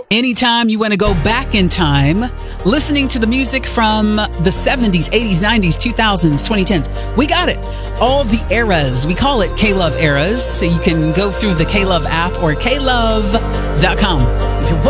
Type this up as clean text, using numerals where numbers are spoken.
Anytime you want to go back in time, listening to the music from the 70s, 80s, 90s, 2000s, 2010s, we got it. All the eras. We call it K-Love eras. So you can go through the K-Love app or klove.com.